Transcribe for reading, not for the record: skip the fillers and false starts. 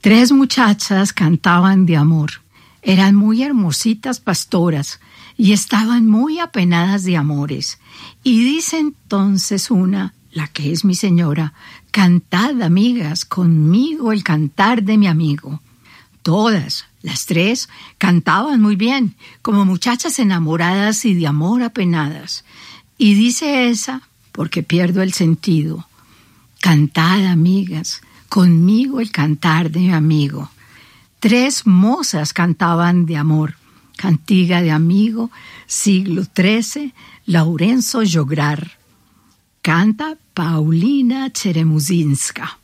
3 muchachas cantaban de amor. Eran muy hermositas pastoras y estaban muy apenadas de amores. Y dice entonces una, la que es mi señora: cantad, amigas, conmigo el cantar de mi amigo. Todas, las 3, cantaban muy bien, como muchachas enamoradas y de amor apenadas. Y dice esa, porque pierdo el sentido: cantad, amigas, conmigo el cantar de mi amigo. 3 mozas cantaban de amor. Cantiga de amigo, siglo XIII, Laurenzo Jograr. Canta Paulina Cheremuzinska.